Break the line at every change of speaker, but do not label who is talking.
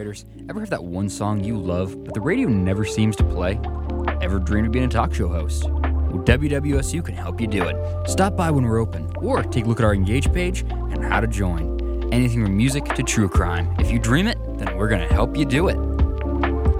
songwriters, ever have that one song you love, but the radio never seems to play? Ever dreamed of being a talk show host? Well, WWSU can help you do it. Stop by when we're open, or take a look at our Engage page and how to join. Anything from music to true crime. If you dream it, then we're going to help you do it.